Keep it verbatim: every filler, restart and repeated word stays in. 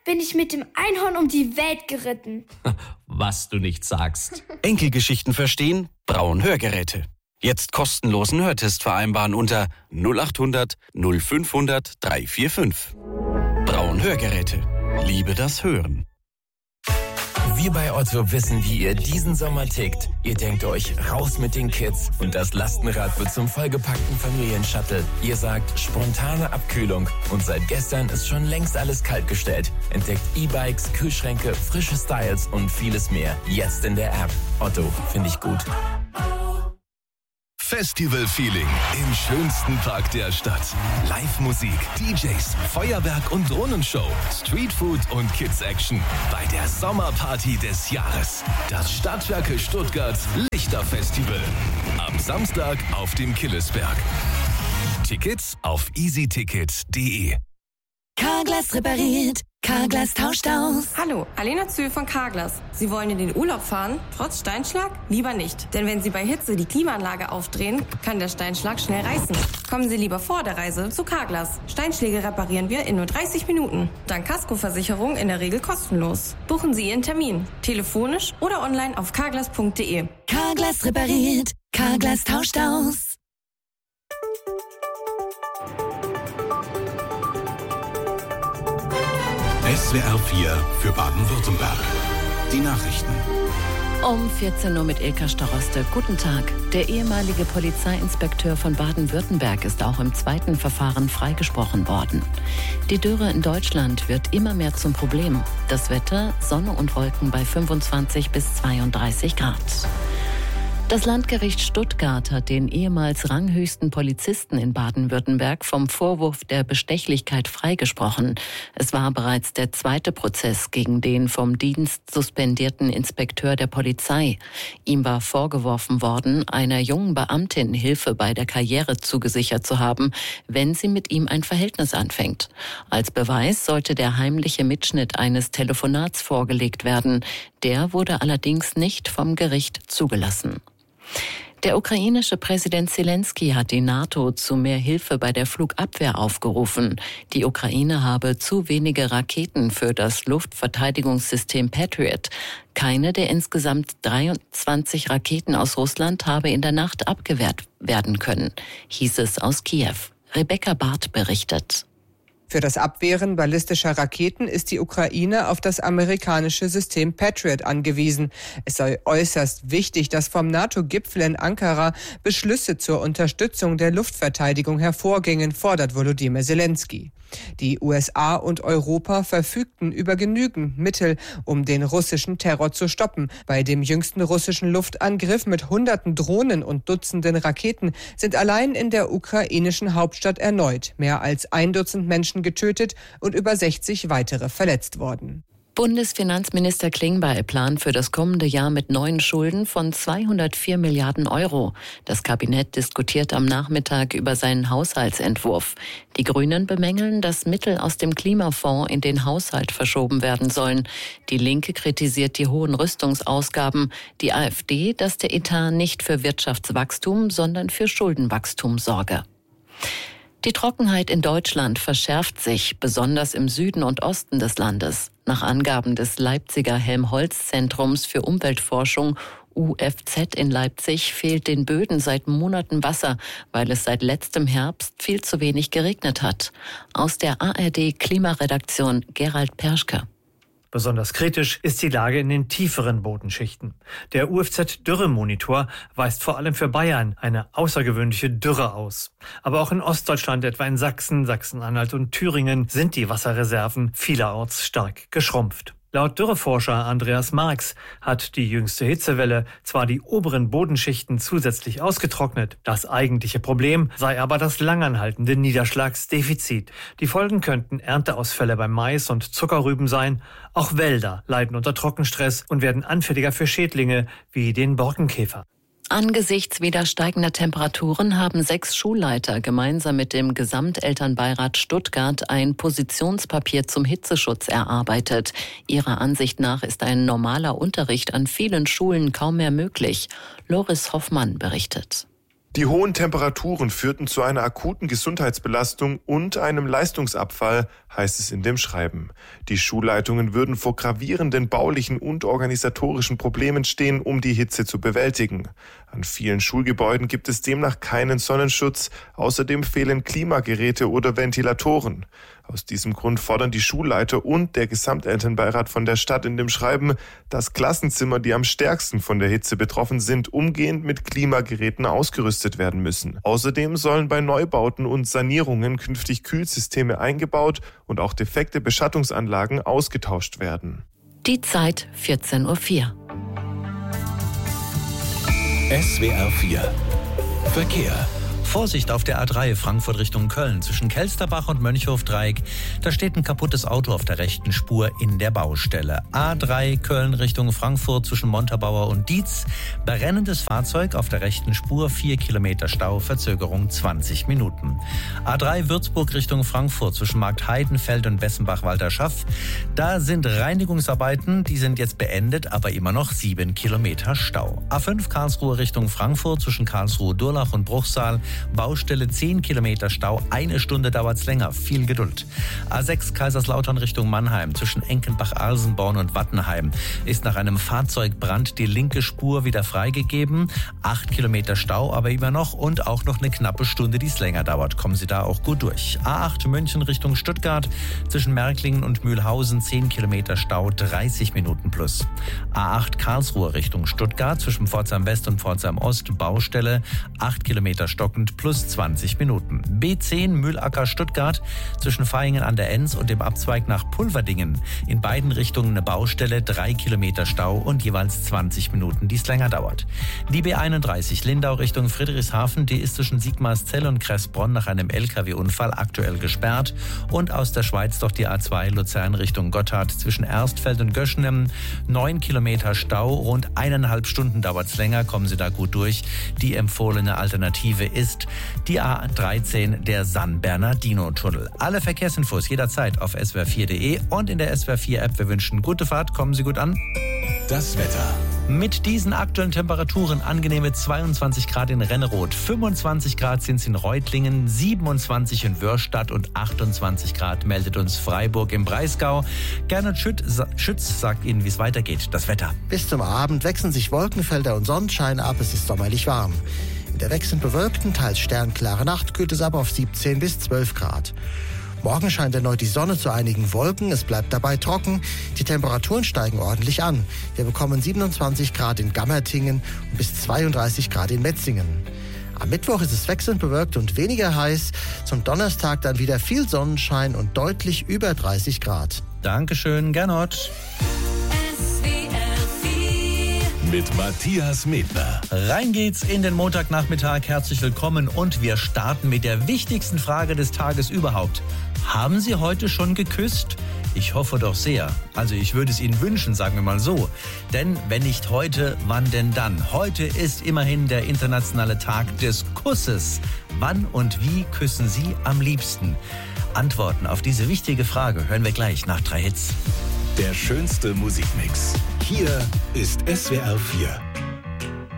bin ich mit dem Einhorn um die Welt geritten. Was du nicht sagst. Enkelgeschichten verstehen? Braun Hörgeräte. Jetzt kostenlosen Hörtest vereinbaren unter null acht hundert null fünfhundert dreihundertfünfundvierzig. Braun Hörgeräte. Liebe das Hören. Wir bei Otto wissen, wie ihr diesen Sommer tickt. Ihr denkt euch, raus mit den Kids und das Lastenrad wird zum vollgepackten Familienshuttle. Ihr sagt, spontane Abkühlung und seit gestern ist schon längst alles kaltgestellt. Entdeckt E-Bikes, Kühlschränke, frische Styles und vieles mehr. Jetzt in der App. Otto, finde ich gut. Festival-Feeling im schönsten Park der Stadt. Live-Musik, D Js, Feuerwerk und Drohnenshow, Streetfood und Kids-Action bei der Sommerparty des Jahres. Das Stadtwerke Stuttgart Lichterfestival. Am Samstag auf dem Killesberg. Tickets auf easyticket punkt de. Carglass repariert, Carglass tauscht aus. Hallo, Alena Zühl von Carglass. Sie wollen in den Urlaub fahren, trotz Steinschlag? Lieber nicht. Denn wenn Sie bei Hitze die Klimaanlage aufdrehen, kann der Steinschlag schnell reißen. Kommen Sie lieber vor der Reise zu Carglass. Steinschläge reparieren wir in nur dreißig Minuten. Dank Kaskoversicherung in der Regel kostenlos. Buchen Sie Ihren Termin. Telefonisch oder online auf carglass punkt de. Carglass repariert, Carglass tauscht aus. S W R vier für Baden-Württemberg. Die Nachrichten. Um vierzehn Uhr mit Ilka Staroste. Guten Tag. Der ehemalige Polizeiinspekteur von Baden-Württemberg ist auch im zweiten Verfahren freigesprochen worden. Die Dürre in Deutschland wird immer mehr zum Problem. Das Wetter, Sonne und Wolken bei fünfundzwanzig bis zweiunddreißig Grad. Das Landgericht Stuttgart hat den ehemals ranghöchsten Polizisten in Baden-Württemberg vom Vorwurf der Bestechlichkeit freigesprochen. Es war bereits der zweite Prozess gegen den vom Dienst suspendierten Inspekteur der Polizei. Ihm war vorgeworfen worden, einer jungen Beamtin Hilfe bei der Karriere zugesichert zu haben, wenn sie mit ihm ein Verhältnis anfängt. Als Beweis sollte der heimliche Mitschnitt eines Telefonats vorgelegt werden. Der wurde allerdings nicht vom Gericht zugelassen. Der ukrainische Präsident Zelensky hat die NATO zu mehr Hilfe bei der Flugabwehr aufgerufen. Die Ukraine habe zu wenige Raketen für das Luftverteidigungssystem Patriot. Keine der insgesamt dreiundzwanzig Raketen aus Russland habe in der Nacht abgewehrt werden können, hieß es aus Kiew. Rebecca Barth berichtet. Für das Abwehren ballistischer Raketen ist die Ukraine auf das amerikanische System Patriot angewiesen. Es sei äußerst wichtig, dass vom NATO-Gipfel in Ankara Beschlüsse zur Unterstützung der Luftverteidigung hervorgingen, fordert Volodymyr Zelensky. Die U S A und Europa verfügten über genügend Mittel, um den russischen Terror zu stoppen. Bei dem jüngsten russischen Luftangriff mit hunderten Drohnen und Dutzenden Raketen sind allein in der ukrainischen Hauptstadt erneut mehr als ein Dutzend Menschen getötet und über sechzig weitere verletzt worden. Bundesfinanzminister Klingbeil plant für das kommende Jahr mit neuen Schulden von zweihundertvier Milliarden Euro. Das Kabinett diskutiert am Nachmittag über seinen Haushaltsentwurf. Die Grünen bemängeln, dass Mittel aus dem Klimafonds in den Haushalt verschoben werden sollen. Die Linke kritisiert die hohen Rüstungsausgaben. Die AfD, dass der Etat nicht für Wirtschaftswachstum, sondern für Schuldenwachstum sorge. Die Trockenheit in Deutschland verschärft sich, besonders im Süden und Osten des Landes. Nach Angaben des Leipziger Helmholtz-Zentrums für Umweltforschung U F Z in Leipzig fehlt den Böden seit Monaten Wasser, weil es seit letztem Herbst viel zu wenig geregnet hat. Aus der A R D-Klimaredaktion Gerald Perschke. Besonders kritisch ist die Lage in den tieferen Bodenschichten. Der U F Z-Dürremonitor weist vor allem für Bayern eine außergewöhnliche Dürre aus. Aber auch in Ostdeutschland, etwa in Sachsen, Sachsen-Anhalt und Thüringen, sind die Wasserreserven vielerorts stark geschrumpft. Laut Dürreforscher Andreas Marx hat die jüngste Hitzewelle zwar die oberen Bodenschichten zusätzlich ausgetrocknet, das eigentliche Problem sei aber das langanhaltende Niederschlagsdefizit. Die Folgen könnten Ernteausfälle beim Mais und Zuckerrüben sein. Auch Wälder leiden unter Trockenstress und werden anfälliger für Schädlinge wie den Borkenkäfer. Angesichts wieder steigender Temperaturen haben sechs Schulleiter gemeinsam mit dem Gesamtelternbeirat Stuttgart ein Positionspapier zum Hitzeschutz erarbeitet. Ihrer Ansicht nach ist ein normaler Unterricht an vielen Schulen kaum mehr möglich. Loris Hoffmann berichtet. Die hohen Temperaturen führten zu einer akuten Gesundheitsbelastung und einem Leistungsabfall, heißt es in dem Schreiben. Die Schulleitungen würden vor gravierenden baulichen und organisatorischen Problemen stehen, um die Hitze zu bewältigen. An vielen Schulgebäuden gibt es demnach keinen Sonnenschutz. Außerdem fehlen Klimageräte oder Ventilatoren. Aus diesem Grund fordern die Schulleiter und der Gesamtelternbeirat von der Stadt in dem Schreiben, dass Klassenzimmer, die am stärksten von der Hitze betroffen sind, umgehend mit Klimageräten ausgerüstet werden müssen. Außerdem sollen bei Neubauten und Sanierungen künftig Kühlsysteme eingebaut und auch defekte Beschattungsanlagen ausgetauscht werden. Die Zeit vierzehn Uhr vier. S W R vier Verkehr. Vorsicht auf der A drei Frankfurt Richtung Köln zwischen Kelsterbach und Mönchhof-Dreieck. Da steht ein kaputtes Auto auf der rechten Spur in der Baustelle. A drei Köln Richtung Frankfurt zwischen Montabaur und Dietz. Brennendes Fahrzeug auf der rechten Spur, vier Kilometer Stau, Verzögerung zwanzig Minuten. A drei Würzburg Richtung Frankfurt zwischen Marktheidenfeld und Bessenbach-Walterschaff. Da sind Reinigungsarbeiten, die sind jetzt beendet, aber immer noch sieben Kilometer Stau. A fünf Karlsruhe Richtung Frankfurt zwischen Karlsruhe-Durlach und Bruchsal. Baustelle zehn Kilometer Stau, eine Stunde dauert's länger, viel Geduld. A sechs Kaiserslautern Richtung Mannheim zwischen Enkenbach-Alsenborn und Wattenheim ist nach einem Fahrzeugbrand die linke Spur wieder freigegeben. Acht Kilometer Stau aber immer noch und auch noch eine knappe Stunde, die es länger dauert. Kommen Sie da auch gut durch. A acht München Richtung Stuttgart zwischen Märklingen und Mühlhausen zehn Kilometer Stau, dreißig Minuten plus. A acht Karlsruhe Richtung Stuttgart zwischen Pforzheim West und Pforzheim Ost Baustelle, acht Kilometer stockend plus zwanzig Minuten. B zehn Mühlacker Stuttgart zwischen Vaihingen an der Enz und dem Abzweig nach Pulverdingen. In beiden Richtungen eine Baustelle, drei Kilometer Stau und jeweils zwanzig Minuten, die es länger dauert. Die B einunddreißig Lindau Richtung Friedrichshafen, die ist zwischen Sigmarszell und Kressbronn nach einem L K W-Unfall aktuell gesperrt. Und aus der Schweiz doch die A zwei Luzern Richtung Gotthard zwischen Erstfeld und Göschnem. Neun Kilometer Stau, rund eineinhalb Stunden dauert es länger, kommen Sie da gut durch. Die empfohlene Alternative ist die A dreizehn, der San-Bernardino-Tunnel. Alle Verkehrsinfos jederzeit auf S W R vier punkt de und in der S W R vier App. Wir wünschen gute Fahrt, kommen Sie gut an. Das Wetter. Mit diesen aktuellen Temperaturen angenehme zweiundzwanzig Grad in Renneroth, fünfundzwanzig Grad sind es in Reutlingen, siebenundzwanzig in Wörstadt und achtundzwanzig Grad meldet uns Freiburg im Breisgau. Gernot Schütz sagt Ihnen, wie es weitergeht. Das Wetter. Bis zum Abend wechseln sich Wolkenfelder und Sonnenschein ab. Es ist sommerlich warm. In der wechselnd bewölkten, teils sternklare Nacht kühlt es ab auf siebzehn bis zwölf Grad. Morgen scheint erneut die Sonne zu einigen Wolken. Es bleibt dabei trocken. Die Temperaturen steigen ordentlich an. Wir bekommen siebenundzwanzig Grad in Gammertingen und bis zweiunddreißig Grad in Metzingen. Am Mittwoch ist es wechselnd bewölkt und weniger heiß. Zum Donnerstag dann wieder viel Sonnenschein und deutlich über dreißig Grad. Dankeschön, Gernot. Mit Matthias Medner. Rein geht's in den Montagnachmittag. Herzlich willkommen und wir starten mit der wichtigsten Frage des Tages überhaupt. Haben Sie heute schon geküsst? Ich hoffe doch sehr. Also ich würde es Ihnen wünschen, sagen wir mal so. Denn wenn nicht heute, wann denn dann? Heute ist immerhin der internationale Tag des Kusses. Wann und wie küssen Sie am liebsten? Antworten auf diese wichtige Frage hören wir gleich nach drei Hits. Der schönste Musikmix. Hier ist S W R vier.